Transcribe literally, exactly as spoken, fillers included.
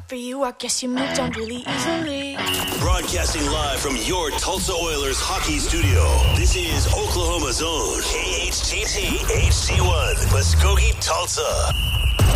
for you, I guess you moved on really easily. Broadcasting live from your Tulsa Oilers hockey studio, this is Oklahoma Zone, K H T T H C one, Muskogee, Tulsa.